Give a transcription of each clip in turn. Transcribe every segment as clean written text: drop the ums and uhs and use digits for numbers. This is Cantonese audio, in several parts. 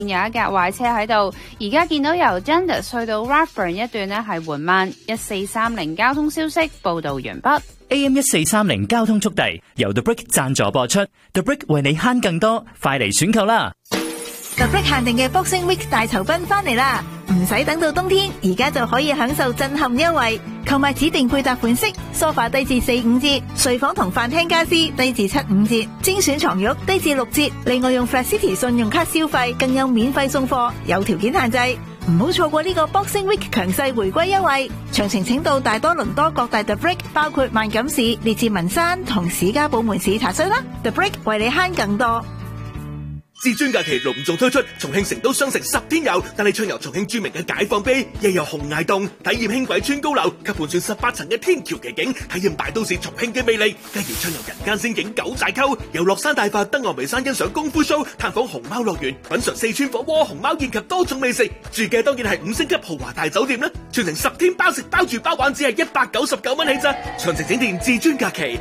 有一架壞車喺度，而家見到由 Dundas 去到 Rathburn 一段呢係緩慢。1430交通消息報導完畢。 AM 1430交通速遞由 The Brick 贊助播出 ，The Brick 為你慳更多，快嚟選購啦！ The Brick 限定嘅 Boxing Week 大酬賓翻嚟啦，唔使等到冬天，而家就可以享受震撼優惠。購買指定配搭款式，梳化低至4-5折，睡房同飯廳家私低至7-5折，精選床褥低至6折。另外用 Flat City 信用卡消費，更有免費送貨，有條件限制。唔好錯過呢個 Boxing Week 強勢回歸優惠。詳情請到大多倫多各大 The Brick， 包括萬錦市、列治文山同史家堡門市查詢啦。The Brick 為你慳更多。 至尊假期隆重推出重慶成都雙城10天遊，帶你暢遊重慶著名嘅解放碑，夜遊洪崖洞，體驗輕軌穿高樓及盤旋18層嘅天橋奇景，體驗大都市重慶嘅魅力。繼而暢遊人間仙境九寨溝，遊樂山大佛登岸眉山欣賞功夫 show，探訪熊貓樂園，品嘗四川火鍋熊貓宴及多種美食。住嘅當然係5星級豪華大酒店啦，全程10天包食包住包玩，只係199蚊起咋。詳情請電至尊假期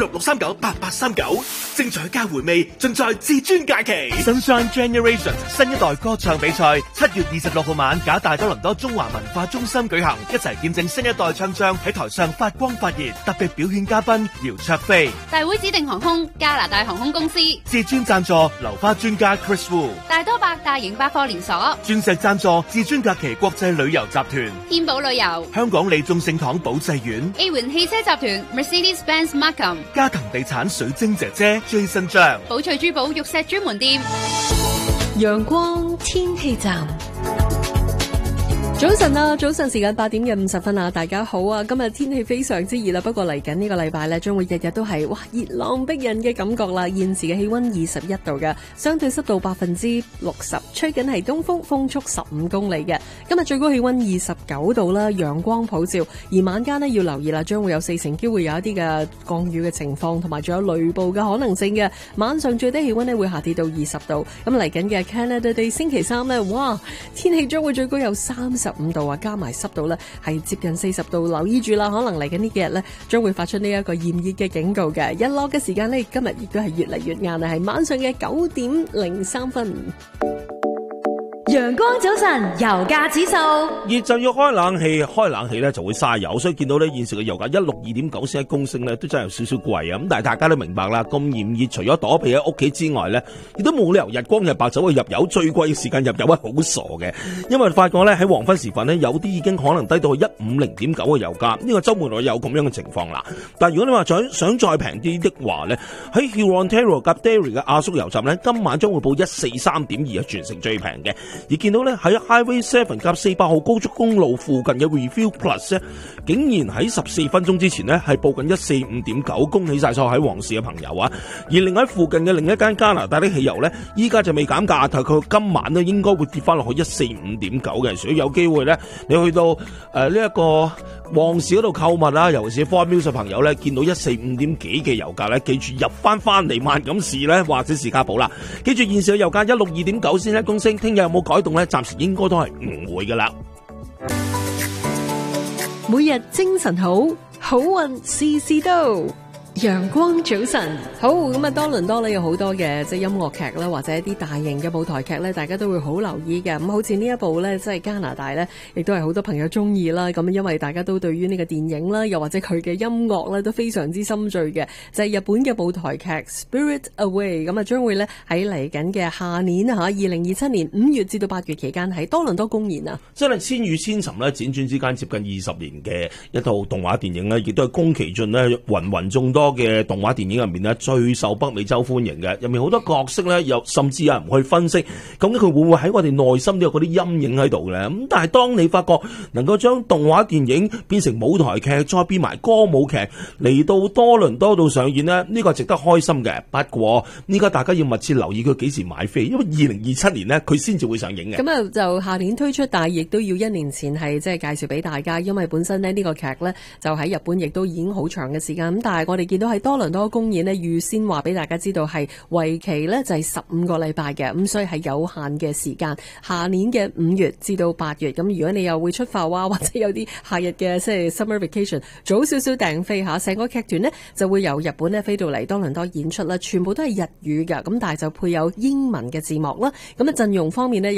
416-639-8839，精彩加回味盡在至尊假期。Sunshine Generation 新一代歌唱比賽7月26號晚假大多倫多中華文化中心舉行，一齊見證新一代唱將喺台上發光發熱。特別表演嘉賓姚焯菲， 大會指定航空加拿大航空公司， 至尊贊助流花專家 Chris Wu， 大多百大型百貨連鎖， 鑽石贊助至尊假期國際旅遊集團， 天寶旅遊， 香港利眾聖堂保濟院， A 環汽車集團 Mercedes-Benz Markham， 加藤地產水晶姐姐 Jason 張， 寶翠珠寶玉石專門店。 陽光天氣站，早晨啊，早晨時間8點嘅50分啊，大家好啊！今日天氣非常之熱啦，不過嚟緊呢個禮拜呢，將會日日都係熱浪逼人嘅感覺啦。現時嘅氣溫21度嘅，相對濕度60%，吹緊係東風，風速15公里嘅。今日最高氣溫29度啦，陽光普照，而晚間呢，要留意啦，將會有40%機會有一啲嘅降雨嘅情況，同埋仲有雷暴嘅可能性嘅。晚上最低氣溫呢會下跌到20度。咁嚟緊嘅 Canada Day 星期3呢，哇，天氣將會最高有35度啊，加埋濕度呢係接近40度，留意住啦，可能嚟緊呢幾日呢將會發出呢一個炎熱嘅警告嘅。日落嘅時間呢，今日亦都係越嚟越晏啊，係晚上嘅9點03分。 陽光早晨，油價指數熱就要開冷氣，開冷氣咧就會嘥油，所以見到咧現時嘅油價162.9仙一公升咧，都真係有少少貴啊！咁但係大家都明白啦，咁炎熱，除咗躲避喺屋企之外咧，亦都冇理由日光日白走去入油，最貴嘅時間入油係好傻嘅，因為發覺咧喺黃昏時分咧，有啲已經可能低到150.9嘅油價，呢個週末內有咁樣嘅情況啦。但係如果你話想再平啲的話咧，喺 Hurontario 及 Derry 嘅阿叔油站咧，今晚將會報143.2，全城最平嘅。而見到咧喺 Highway 7及400號高速公路附近嘅 Refuel Plus 咧，竟然喺14分鐘之前咧係報緊145.9，恭喜晒所有喺黃市嘅朋友啊！而另喺附近嘅另一間加拿大的汽油咧，依家就未減價，但係佢今晚咧應該會跌翻落去145.9嘅，所以有機會咧你去到呢一個旺市嗰度購物啦，尤其是 Fort Mills 嘅朋友咧，見到145點幾嘅油價咧，記住入翻嚟萬錦市咧或者士嘉堡啦，記住現時嘅油價162.9仙一公升，聽日有冇改動咧？暫時應該都係唔會噶啦。 每日精神好，好運事事都。陽光早晨，好咁啊！多倫多咧有好多嘅即係音樂劇啦，或者一啲大型嘅舞台劇咧，大家都會好留意嘅。咁好似呢一部咧，即係加拿大咧，亦都係好多朋友中意啦。咁因為大家都對於呢個電影啦，又或者佢嘅音樂咧，都非常之心醉嘅。就係日本嘅舞台劇《Spirit Away》，咁啊將會咧喺嚟緊嘅下年2027年5月至到8月期間喺多倫多公演啊！ 真係千與千尋咧，輾轉之間接近20年嘅一套動畫電影咧，亦都係宮崎駿咧芸芸眾多嘅動畫電影入面咧最受北美洲歡迎嘅，入面好多角色咧，又甚至有人去分析，究竟佢會唔會喺我哋內心都有嗰啲陰影喺度咧？咁但係當你發覺能夠將動畫電影變成舞台劇，再變埋歌舞劇嚟到多倫多度上演咧，呢個係值得開心嘅。不過呢家大家要密切留意佢幾時買飛，因為2027年咧佢先至會上映嘅。 咁啊就下年推出，但係亦都要1年前係即係介紹俾大家，因為本身咧呢個劇咧就喺日本亦都已經好長嘅時間。咁但係我哋見到喺多倫多公演呢，預先話俾大家知道係為期呢就係15個禮拜嘅，咁所以係有限嘅時間，下年嘅5月至到8月。咁如果你又會出發或者有啲夏日嘅即係 summer vacation， 早少少訂飛嚇，成個劇團呢就會由日本呢飛到嚟多倫多演出啦，全部都係日語㗎，咁但係就配有英文嘅字幕啦。咁啊陣容方面呢。